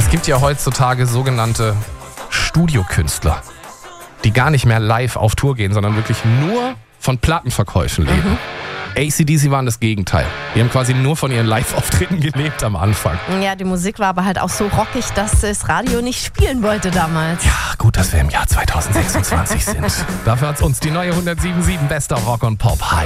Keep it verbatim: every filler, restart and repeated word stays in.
Es gibt ja heutzutage sogenannte Studiokünstler, die gar nicht mehr live auf Tour gehen, sondern wirklich nur von Plattenverkäufen leben. Mhm. A C D C waren das Gegenteil. Die haben quasi nur von ihren Live-Auftritten gelebt am Anfang. Ja, die Musik war aber halt auch so rockig, dass das Radio nicht spielen wollte damals. Ja, gut, dass wir im Jahr zweitausendsechsundzwanzig sind. Dafür hat uns die neue hundertsieben Komma sieben Bester Rock und Pop High